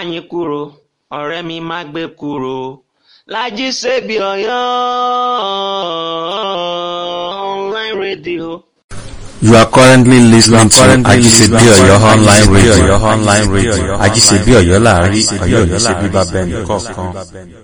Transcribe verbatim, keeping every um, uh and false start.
Máyìnkúrò ọ̀rẹ́ mi má gbé kúrò, Lájí Ṣebí Ọ̀yọ́ online radio. You are currently listening to Ajisebi Oyo online radio. Ajisebi Oyo láàrin, Ọ̀yọ́ ò ní ṣe bíbá bẹ́ẹ̀ nìkọ̀ọ̀kan.